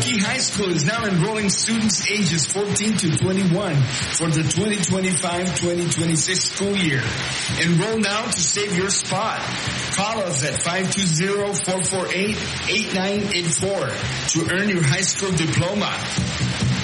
Okie High School is now enrolling students ages 14 to 21 for the 2025-2026 school year. Enroll now to save your spot. Call us at 520-448-8984 to earn your high school diploma.